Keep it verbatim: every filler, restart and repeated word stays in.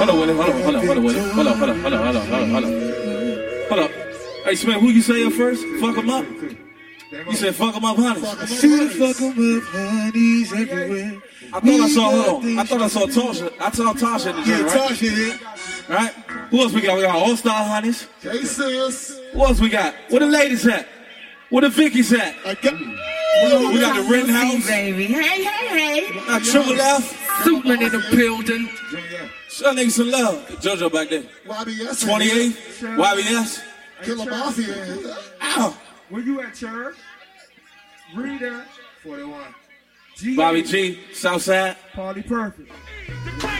Hold on, Willie. Hold on, hold on, hold on, Willie. Hold on, hold on, hold on, hold on, hold on, hold on. Hold up. Hey, Smith, who you say up first? Fuck him up? You said fuck him up, honeys. See, fuck him up, honeys everywhere. I thought I saw, hold on. I thought I saw Tasha. I saw Tasha in the Yeah, joint, right? Tasha here. Right? Who else we got? We got All-Star Honeys. J-Sis. Who else we got? Where the ladies at? Where the Vickies at? I got... We got the Rittenhouse. Baby. Hey, hey, hey. Got Triple F. Suitland in the building. Show niggas some love. JoJo back there. Y B S. twenty-eight. Y B S. Killer Mafia. Ow. Where you at, Church? Reader. forty-one. G- Bobby G. Southside. Party Perfect.